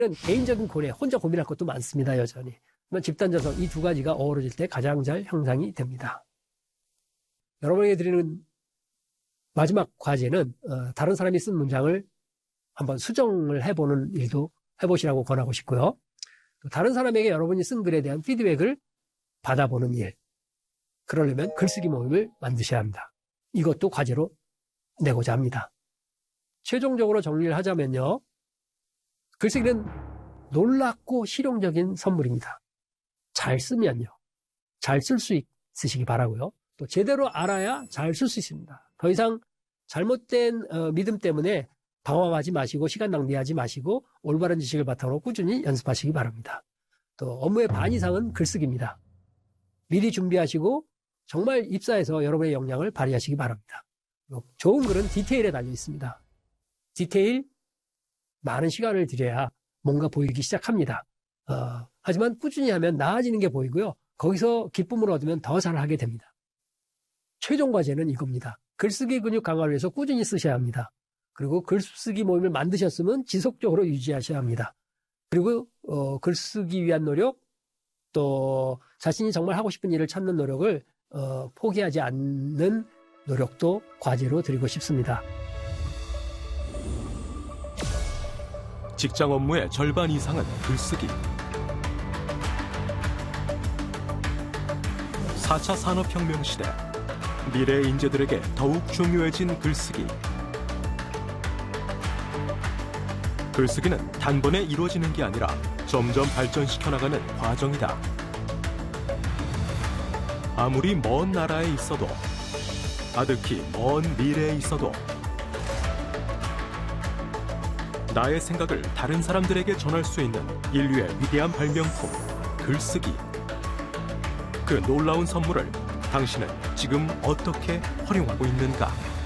개인적인 고뇌, 혼자 고민할 것도 많습니다, 여전히. 집단자성, 이 두 가지가 어우러질 때 가장 잘 형성이 됩니다. 여러분에게 드리는 마지막 과제는 다른 사람이 쓴 문장을 한번 수정을 해보는 일도 해보시라고 권하고 싶고요. 또 다른 사람에게 여러분이 쓴 글에 대한 피드백을 받아보는 일. 그러려면 글쓰기 모임을 만드셔야 합니다. 이것도 과제로 내고자 합니다. 최종적으로 정리를 하자면요. 글쓰기는 놀랍고 실용적인 선물입니다. 잘 쓰면요. 잘 쓸 수 있으시기 바라고요. 또 제대로 알아야 잘 쓸 수 있습니다. 더 이상 잘못된 믿음 때문에 방황하지 마시고 시간 낭비하지 마시고 올바른 지식을 바탕으로 꾸준히 연습하시기 바랍니다. 또 업무의 반 이상은 글쓰기입니다. 미리 준비하시고 정말 입사해서 여러분의 역량을 발휘하시기 바랍니다. 좋은 글은 디테일에 달려 있습니다. 디테일, 많은 시간을 들여야 뭔가 보이기 시작합니다. 하지만 꾸준히 하면 나아지는 게 보이고요. 거기서 기쁨을 얻으면 더 잘하게 됩니다. 최종 과제는 이겁니다. 글쓰기 근육 강화를 위해서 꾸준히 쓰셔야 합니다. 그리고 글쓰기 모임을 만드셨으면 지속적으로 유지하셔야 합니다. 그리고 글쓰기 위한 노력, 또 자신이 정말 하고 싶은 일을 찾는 노력을 포기하지 않는 노력도 과제로 드리고 싶습니다. 직장 업무의 절반 이상은 글쓰기. 4차 산업혁명 시대, 미래의 인재들에게 더욱 중요해진 글쓰기. 글쓰기는 단번에 이루어지는 게 아니라 점점 발전시켜 나가는 과정이다. 아무리 먼 나라에 있어도, 아득히 먼 미래에 있어도 나의 생각을 다른 사람들에게 전할 수 있는 인류의 위대한 발명품, 글쓰기. 그 놀라운 선물을 당신은 지금 어떻게 활용하고 있는가?